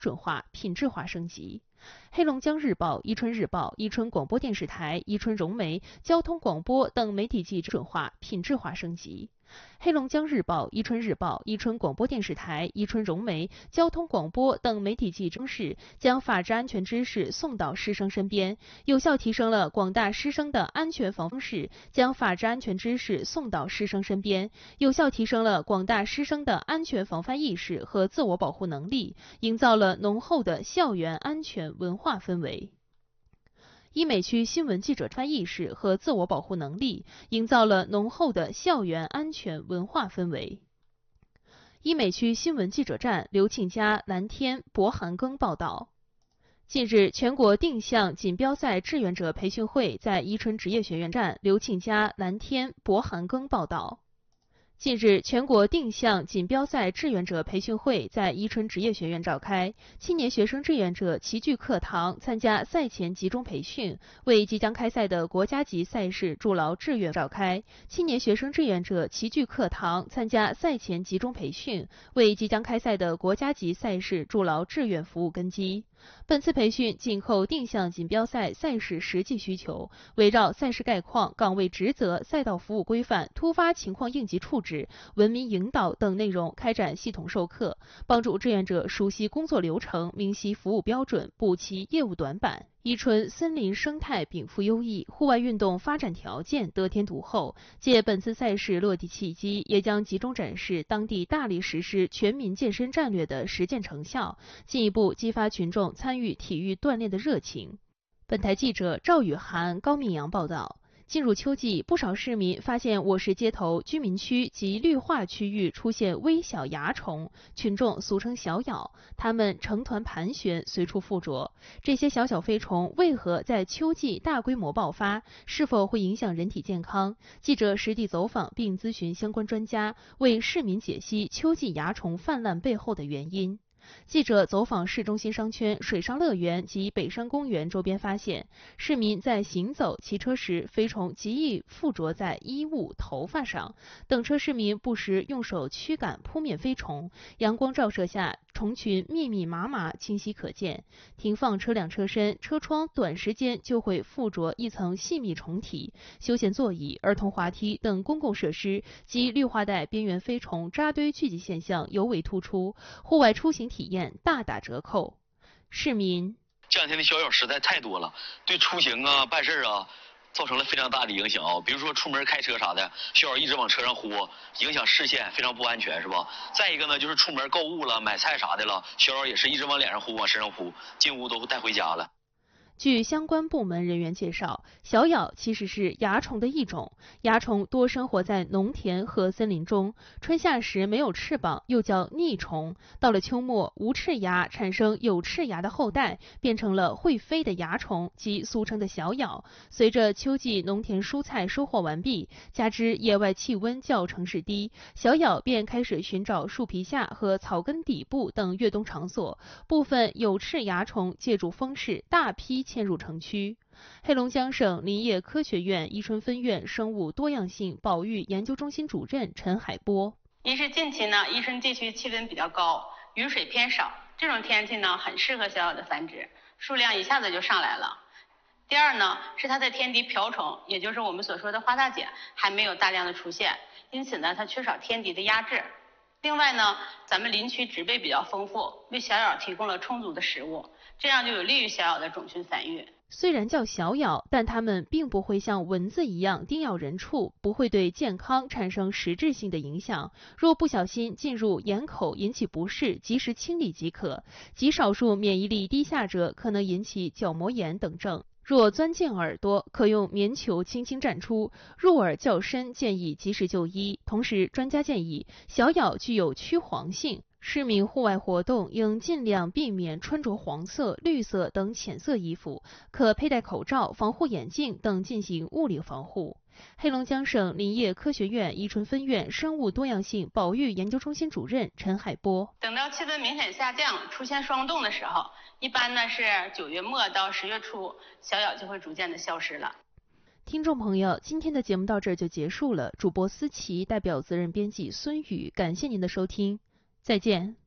准化、品质化升级。黑龙江日报、伊春日报、伊春广播电视台、伊春融媒、交通广播等媒体记者准化、品质化升级。黑龙江日报、伊春日报、伊春广播电视台、伊春融媒、交通广播等媒体记者将法治安全知识送到师生身边，有效提升了广大师生的安全防范意识，将法治安全知识送到师生身边，有效提升了广大师生的安全防范意识和自我保护能力，营造了浓厚的校园安全文化氛围。医美区新闻记者专业意识和自我保护能力，营造了浓厚的校园安全文化氛围。医美区新闻记者站刘庆佳、蓝天、博寒庚报道。近日，全国定向锦标赛志愿者培训会在伊春职业学院站刘庆佳、蓝天、博寒庚报道。近日，全国定向锦标赛志愿者培训会在伊春职业学院召开，青年学生志愿者齐聚课堂，参加赛前集中培训，为即将开赛的国家级赛事筑牢志愿召开。青年学生志愿者齐聚课堂，参加赛前集中培训，为即将开赛的国家级赛事筑牢志愿服务根基。本次培训紧扣定向锦标赛赛事实际需求，围绕赛事概况、岗位职责、赛道服务规范、突发情况应急处置、文明引导等内容开展系统授课，帮助志愿者熟悉工作流程、明晰服务标准，补齐业务短板。伊春森林生态禀赋优异，户外运动发展条件得天独厚。借本次赛事落地契机，也将集中展示当地大力实施全民健身战略的实践成效，进一步激发群众参与体育锻炼的热情。本台记者赵雨涵、高明阳报道。进入秋季，不少市民发现我市街头、居民区及绿化区域出现微小蚜虫，群众俗称小咬，它们成团盘旋，随处附着。这些小飞虫为何在秋季大规模爆发？是否会影响人体健康？记者实地走访并咨询相关专家，为市民解析秋季蚜虫泛滥背后的原因。记者走访市中心商圈、水上乐园及北山公园周边，发现市民在行走、骑车时，飞虫极易附着在衣物、头发上。等车市民不时用手驱赶扑灭飞虫，阳光照射下，虫群密密麻麻，清晰可见。停放车辆车身、车窗，短时间就会附着一层细密虫体。休闲座椅、儿童滑梯等公共设施及绿化带边缘飞虫扎堆聚集现象尤为突出，户外出行体验大打折扣。市民： 这两天的小咬实在太多了，对出行啊、办事啊造成了非常大的影响啊。比如说出门开车啥的，小咬一直往车上呼，影响视线，非常不安全，是吧？再一个呢，就是出门购物了、买菜啥的了，小咬也是一直往脸上呼、往身上呼，进屋都带回家了。 据相关部门人员介绍，小咬其实是蚜虫的一种，蚜虫多生活在农田和森林中，春夏时没有翅膀，又叫逆虫。到了秋末，无翅蚜产生有翅蚜的后代，变成了会飞的蚜虫，即俗称的小咬。随着秋季农田蔬菜收获完毕，加之野外气温较城市低，小咬便开始寻找树皮下和草根底部等越冬场所。部分有翅蚜虫借助风势，大批迁入城区。黑龙江省林业科学院伊春分院生物多样性保育研究中心主任陈海波： 一是近期呢，伊春地区气温比较高，雨水偏少，这种天气呢，很适合小咬的繁殖，数量一下子就上来了。第二呢，是它在天敌瓢虫，也就是我们所说的花大姐，还没有大量的出现，因此呢，它缺少天敌的压制。另外呢，咱们林区植被比较丰富，为小咬提供了充足的食物，这样就有利于小咬的种群繁育。 虽然叫小咬，但它们并不会像蚊子一样叮咬人畜，不会对健康产生实质性的影响。若不小心进入眼口引起不适，及时清理即可。极少数免疫力低下者可能引起角膜炎等症。若钻进耳朵，可用棉球轻轻蘸出；入耳较深，建议及时就医。同时，专家建议，小咬具有驱黄性，市民户外活动应尽量避免穿着黄色、绿色等浅色衣服，可佩戴口罩、防护眼镜等进行物理防护。黑龙江省林业科学院伊春分院生物多样性保育研究中心主任陈海波： 等到气温明显下降，出现霜冻的时候，一般呢是9月末到10月初，小咬就会逐渐的消失了。 听众朋友，今天的节目到这儿就结束了。主播思琪代表责任编辑孙宇，感谢您的收听，再见。